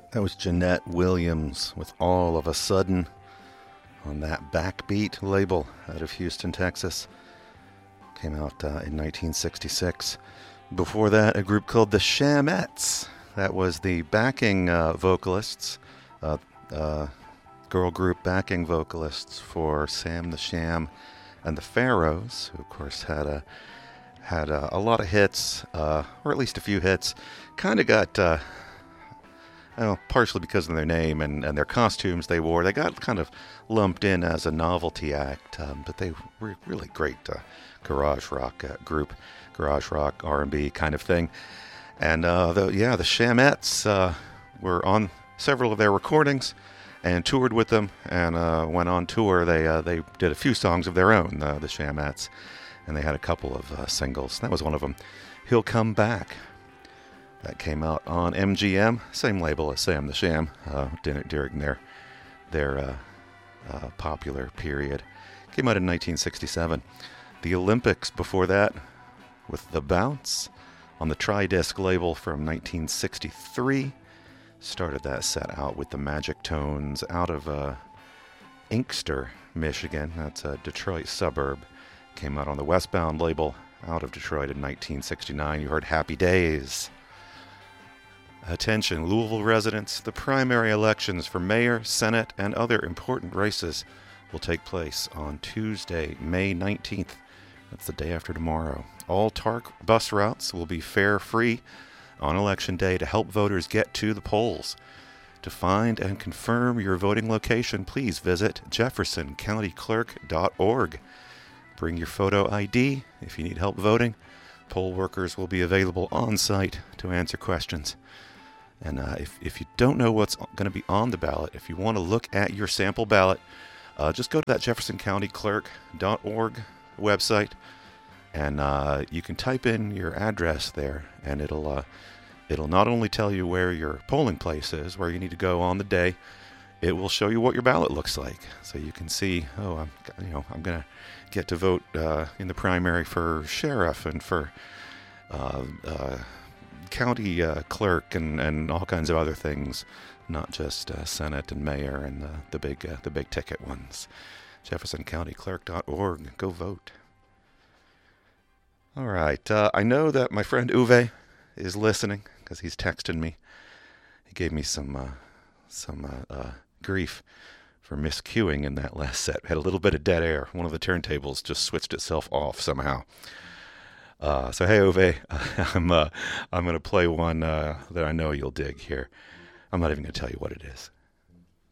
That was Jeanette Williams with All of a Sudden on that Backbeat label out of Houston, Texas. Came out in 1966. Before that, a group called the Shamettes. That was the backing vocalists, girl group backing vocalists for Sam the Sham and the Pharaohs, who of course had a lot of hits, or at least a few hits. Kind of got, partially because of their name and their costumes they wore, they got kind of lumped in as a novelty act, but they were really great garage rock group, garage rock, R&B kind of thing. And the Shamettes were on several of their recordings and toured with them, and went on tour. They did a few songs of their own, the Shamettes, and they had a couple of singles. That was one of them, He'll Come Back. That came out on MGM, same label as Sam the Sham, during their popular period. Came out in 1967. The Olympics before that, with The Bounce, on the Tri-Disc label from 1963. Started that set out with the Magic Tones out of Inkster, Michigan. That's a Detroit suburb. Came out on the Westbound label out of Detroit in 1969. You heard Happy Days. Attention, Louisville residents. The primary elections for mayor, senate, and other important races will take place on Tuesday, May 19th. That's the day after tomorrow. All TARC bus routes will be fare-free on Election Day to help voters get to the polls. To find and confirm your voting location, please visit jeffersoncountyclerk.org. Bring your photo ID if you need help voting. Poll workers will be available on site to answer questions. And if you don't know what's going to be on the ballot, if you want to look at your sample ballot, just go to that jeffersoncountyclerk.org website, and you can type in your address there, and it'll not only tell you where your polling place is, where you need to go on the day, it will show you what your ballot looks like, so you can see, I'm going to get to vote in the primary for sheriff and for county clerk and all kinds of other things, not just Senate and mayor and the big ticket ones. jeffersoncountyclerk.org. Go vote. All right. I know that my friend Uwe is listening because he's texting me. He gave me some grief for miscuing in that last set. Had a little bit of dead air. One of the turntables just switched itself off somehow. So hey Uwe, I'm going to play one that I know you'll dig here. I'm not even going to tell you what it is.